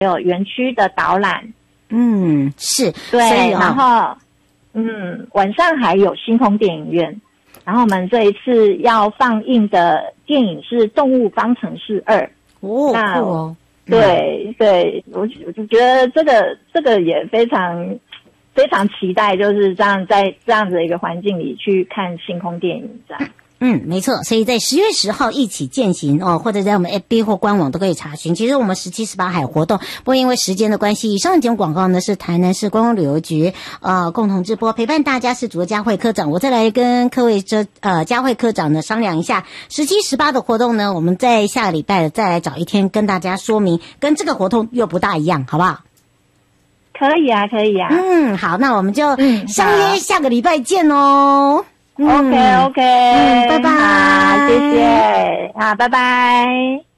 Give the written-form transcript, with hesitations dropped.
有园区的导览。 是， 对，然后晚上还有星空电影院。然后我们这一次要放映的电影是《动物方程式2》。那对对，我就觉得这个也非常非常期待，就是这样在这样子的一个环境里去看星空电影这样。 没错，所以在10月10号一起践行哦，或者在我们 FB 或官网都可以查询。其实我们17、18还有活动，不过因为时间的关系，以上节目广告呢是台南市观光旅游局共同直播，陪伴大家是主嘉慧科长。我再来跟各位嘉慧科长呢商量一下17、18的活动呢，我们在下个礼拜再来找一天跟大家说明，跟这个活动又不大一样，好不好？ 可以啊，可以啊。 好，那我们就相约下个礼拜见哦。 OK， 拜拜。 好，谢谢，好，拜拜。